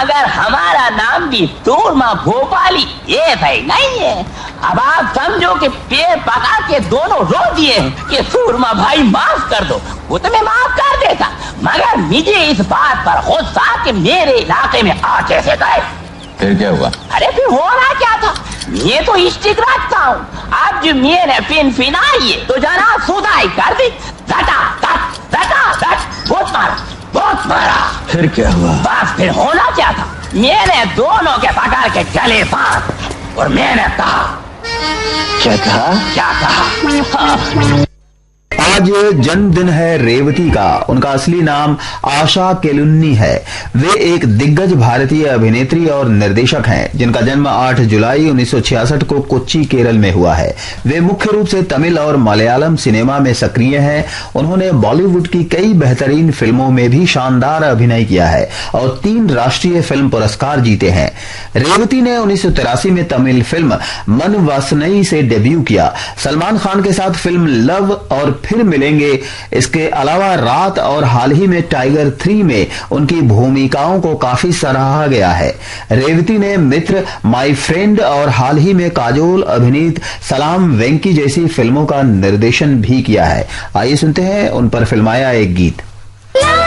मगर हमारा नाम भी सूरमा भोपाली ये भाई नहीं है। अब आप समझो कि पेड़ पका के दोनों रो दिए कि सूरमा भाई माफ कर दो, वो तो मैं माफ कर देता, मगर मुझे इस बात पर गुस्सा कि मेरे इलाके में आ कैसे गए। फिर क्या हुआ? अरे फिर होना क्या था, मैं तो इष्टिक रखता हूँ, अब जो मैंने फिनाई है तो जना सुधाई कर दी, बहुत मारा। फिर क्या हुआ? बस फिर होना क्या था, मैंने दोनों के पकड़ के गले बांध और मैंने कहा। क्या कहा? आज जन्मदिन है रेवती का। उनका असली नाम आशा केलुन्नी है। वे एक दिग्गज भारतीय अभिनेत्री और निर्देशक हैं, जिनका जन्म 8 जुलाई 1966 को कोच्चि, केरल में हुआ है। वे मुख्य रूप से तमिल और मलयालम सिनेमा में सक्रिय हैं। उन्होंने बॉलीवुड की कई बेहतरीन फिल्मों में भी शानदार अभिनय किया है और 3 राष्ट्रीय फिल्म पुरस्कार जीते हैं। रेवती ने 1983 में तमिल फिल्म मन वासनई से डेब्यू किया। सलमान खान के साथ फिल्म लव और फिर मिलेंगे, इसके अलावा रात और हाल ही में टाइगर 3 में उनकी भूमिकाओं को काफी सराहा गया है। रेवती ने मित्र, माय फ्रेंड और हाल ही में काजोल अभिनीत सलाम वेंकी जैसी फिल्मों का निर्देशन भी किया है। आइए सुनते हैं उन पर फिल्माया एक गीत।